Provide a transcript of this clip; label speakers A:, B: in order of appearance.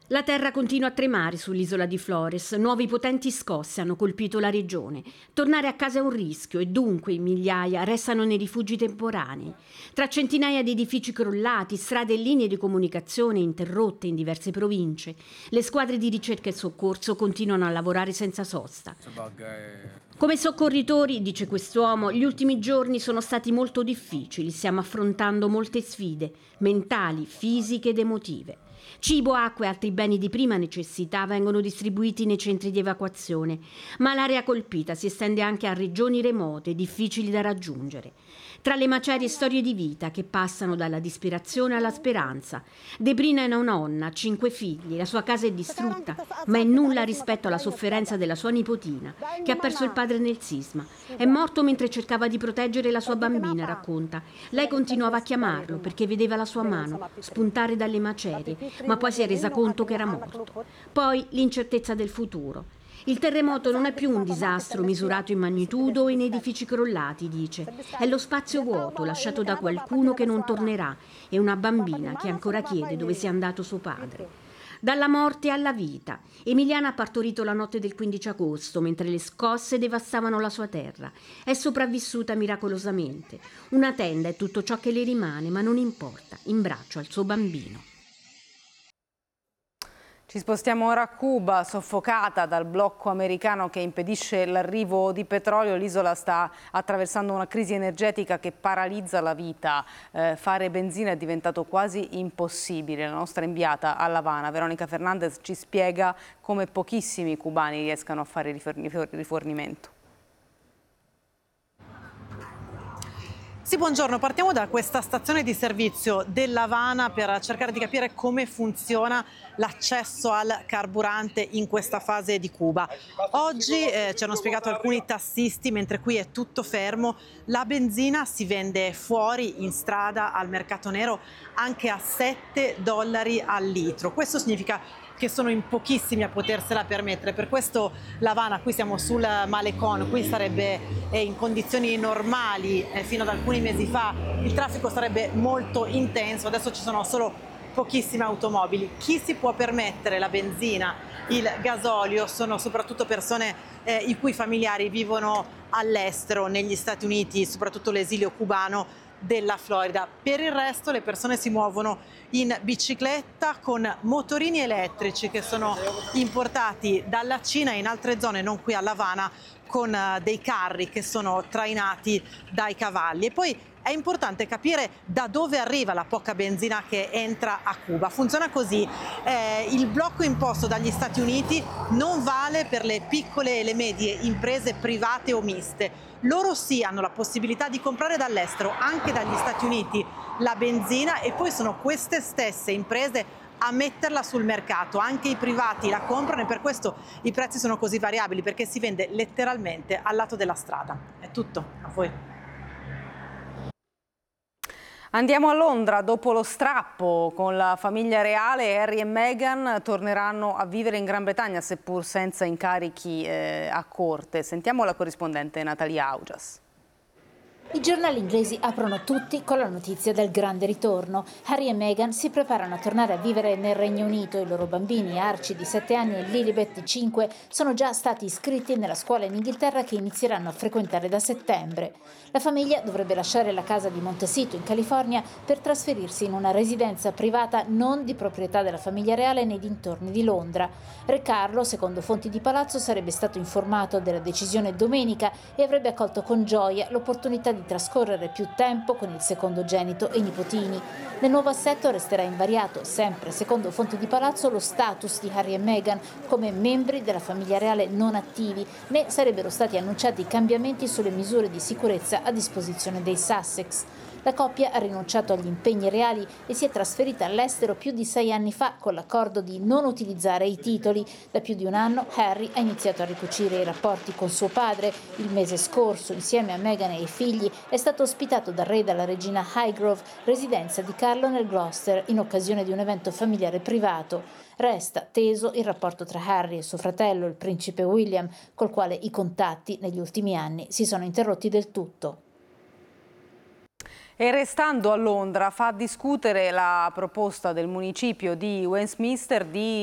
A: La terra continua a tremare sull'isola di Flores, nuovi potenti scosse hanno colpito la regione. Tornare a casa è un rischio e dunque migliaia restano nei rifugi temporanei. Tra centinaia di edifici crollati, strade e linee di comunicazione interrotte in diverse province, le squadre di ricerca e soccorso continuano a lavorare senza sosta. Come soccorritori, dice quest'uomo, gli ultimi giorni sono stati molto difficili, stiamo affrontando molte sfide, mentali, fisiche ed emotive. Cibo, acqua e altri beni di prima necessità vengono distribuiti nei centri di evacuazione, ma l'area colpita si estende anche a regioni remote, difficili da raggiungere. Tra le macerie storie di vita che passano dalla disperazione alla speranza. Debrina è una nonna, 5 figli, la sua casa è distrutta, ma è nulla rispetto alla sofferenza della sua nipotina, che ha perso il padre nel sisma. È morto mentre cercava di proteggere la sua bambina, racconta. Lei continuava a chiamarlo perché vedeva la sua mano spuntare dalle macerie, ma poi si è resa conto che era morto. Poi l'incertezza del futuro. Il terremoto non è più un disastro misurato in magnitudo o in edifici crollati, dice. È lo spazio vuoto lasciato da qualcuno che non tornerà e una bambina che ancora chiede dove sia andato suo padre. Dalla morte alla vita. Emiliana ha partorito la notte del 15 agosto, mentre le scosse devastavano la sua terra. È sopravvissuta miracolosamente. Una tenda è tutto ciò che le rimane, ma non importa, in braccio al suo bambino.
B: Ci spostiamo ora a Cuba, soffocata dal blocco americano che impedisce l'arrivo di petrolio. L'isola sta attraversando una crisi energetica che paralizza la vita. Fare benzina è diventato quasi impossibile. La nostra inviata a L'Avana, Veronica Fernandez, ci spiega come pochissimi cubani riescano a fare rifornimento.
C: Sì, buongiorno, partiamo da questa stazione di servizio dell'Havana per cercare di capire come funziona l'accesso al carburante in questa fase di Cuba. Oggi ci hanno spiegato alcuni tassisti, mentre qui è tutto fermo, la benzina si vende fuori in strada al mercato nero anche a $7 al litro. Questo significa che sono in pochissimi a potersela permettere. Per questo l'Havana, qui siamo sul Malecón, qui sarebbe in condizioni normali, fino ad alcuni mesi fa il traffico sarebbe molto intenso, adesso ci sono solo pochissime automobili. Chi si può permettere la benzina, il gasolio, sono soprattutto persone i cui familiari vivono all'estero, negli Stati Uniti, soprattutto l'esilio cubano della Florida. Per il resto le persone si muovono in bicicletta con motorini elettrici che sono importati dalla Cina e in altre zone, non qui all'Havana, con dei carri che sono trainati dai cavalli. E poi è importante capire da dove arriva la poca benzina che entra a Cuba. Funziona così: il blocco imposto dagli Stati Uniti non vale per le piccole e le medie imprese private o miste. Loro sì hanno la possibilità di comprare dall'estero, anche dagli Stati Uniti, la benzina, e poi sono queste stesse imprese a metterla sul mercato. Anche i privati la comprano e per questo i prezzi sono così variabili, perché si vende letteralmente al lato della strada. È tutto, a voi.
B: Andiamo a Londra. Dopo lo strappo con la famiglia reale, Harry e Meghan torneranno a vivere in Gran Bretagna, seppur senza incarichi a corte. Sentiamo la corrispondente Natalia Augias.
D: I giornali inglesi aprono tutti con la notizia del grande ritorno. Harry e Meghan si preparano a tornare a vivere nel Regno Unito. I loro bambini, Archie di 7 anni e Lilibet di 5, sono già stati iscritti nella scuola in Inghilterra che inizieranno a frequentare da settembre. La famiglia dovrebbe lasciare la casa di Montecito in California per trasferirsi in una residenza privata non di proprietà della famiglia reale nei dintorni di Londra. Re Carlo, secondo fonti di palazzo, sarebbe stato informato della decisione domenica e avrebbe accolto con gioia l'opportunità di trascorrere più tempo con il secondogenito e i nipotini. Nel nuovo assetto resterà invariato, sempre secondo fonti di palazzo, lo status di Harry e Meghan come membri della famiglia reale non attivi, né sarebbero stati annunciati cambiamenti sulle misure di sicurezza a disposizione dei Sussex. La coppia ha rinunciato agli impegni reali e si è trasferita all'estero più di 6 anni fa con l'accordo di non utilizzare i titoli. Da più di un anno Harry ha iniziato a ricucire i rapporti con suo padre. Il mese scorso, insieme a Meghan e ai figli, è stato ospitato dal re e dalla regina Highgrove, residenza di Carlo nel Gloucester, in occasione di un evento familiare privato. Resta teso il rapporto tra Harry e suo fratello, il principe William, col quale i contatti negli ultimi anni si sono interrotti del tutto.
B: E restando a Londra, fa discutere la proposta del municipio di Westminster di